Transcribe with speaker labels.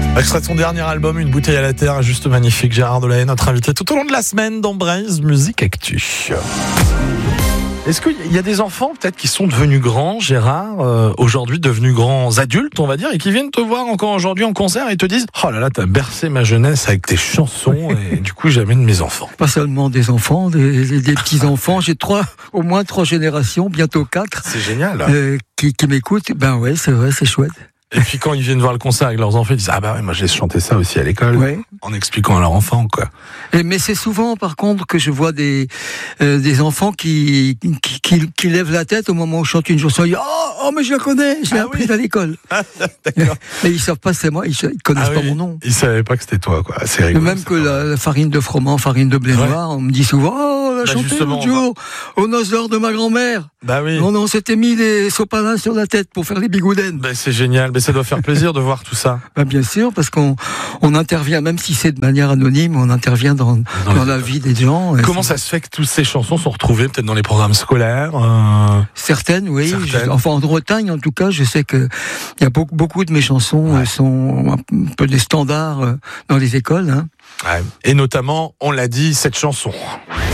Speaker 1: Extrait de son dernier album, Une bouteille à la terre, juste magnifique. Gérard Delahaye, notre invité tout au long de la semaine dans Braise Musique Actu. Est-ce qu'il y a des enfants peut-être qui sont devenus grands, Gérard, aujourd'hui devenus grands adultes, on va dire, et qui viennent te voir encore aujourd'hui en concert et te disent « Oh là là, t'as bercé ma jeunesse avec tes chansons et du coup j'amène mes enfants. »
Speaker 2: Pas seulement des enfants, des petits-enfants. J'ai au moins 3 générations, bientôt 4.
Speaker 1: C'est génial.
Speaker 2: Qui m'écoutent. Ben ouais, c'est vrai, c'est chouette.
Speaker 1: Et puis quand ils viennent voir le concert avec leurs enfants, ils disent « Ah bah ouais, moi j'ai chanté ça aussi à l'école.
Speaker 2: Ouais. »
Speaker 1: En expliquant à leurs enfants, quoi.
Speaker 2: Mais c'est souvent, par contre, que je vois des enfants qui lèvent la tête au moment où je chante une chanson. Ils disent oh, mais je la connais, je l'ai apprise à l'école.
Speaker 1: D'accord.
Speaker 2: Mais ils savent pas c'est moi, ils connaissent pas mon nom.
Speaker 1: Ils savaient pas que c'était toi, quoi. C'est rigolo.
Speaker 2: Même que la farine de froment, farine de blé noir, on me dit souvent oh, on a chanté l'autre jour aux noces d'or de ma grand-mère.
Speaker 1: Bah oui.
Speaker 2: On s'était mis des sopalins sur la tête pour faire les bigoudens.
Speaker 1: Bah c'est génial, mais ça doit faire plaisir de voir tout ça.
Speaker 2: Bah bien sûr, parce qu'on intervient, même si c'est de manière anonyme, on intervient dans la vie des gens.
Speaker 1: Comment ça se fait que toutes ces chansons sont retrouvées peut-être dans les programmes scolaires
Speaker 2: Certaines, oui.
Speaker 1: Certaines.
Speaker 2: Enfin, en Bretagne, en tout cas, je sais que il y a beaucoup de mes chansons sont un peu des standards dans les écoles. Hein.
Speaker 1: Ouais. Et notamment, on l'a dit, cette chanson.